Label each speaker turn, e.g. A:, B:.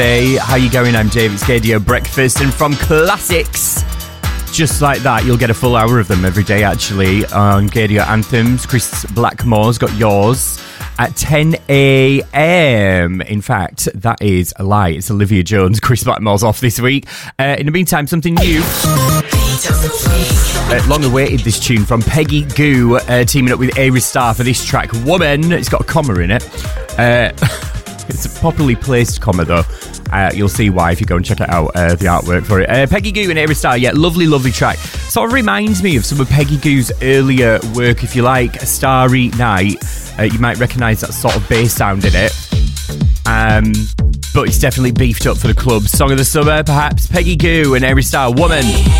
A: Hey, how you going? I'm Dave. It's Gaydio Breakfast, and from classics just like that, you'll get a full hour of them every day, actually, on Gaydio Anthems. Chris Blackmore's got yours at 10 a.m. In fact, that is a lie. It's Olivia Jones. Chris Blackmore's off this week. In the meantime, something new. Long awaited, this tune from Peggy Gou, teaming up with Ayra Starr for this track, Woman. It's got a comma in it. It's a properly placed comma, though. You'll see why if you go and check it out, the artwork for it. Peggy Gou and Ayra Starr, yeah, lovely, lovely track. Sort of reminds me of some of Peggy Gou's earlier work, if you like, A Starry Night. You might recognise that sort of bass sound in it. But it's definitely beefed up for the club. Song of the summer, perhaps. Peggy Gou and Ayra Starr, Woman.